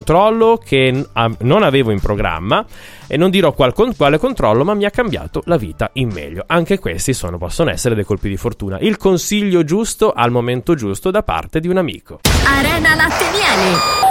controllo che non avevo in programma, e non dirò quale controllo, ma mi ha cambiato la vita in meglio. Anche questi possono essere dei colpi di fortuna. Il consiglio giusto al momento giusto da parte di un amico. Arena Latte Miele.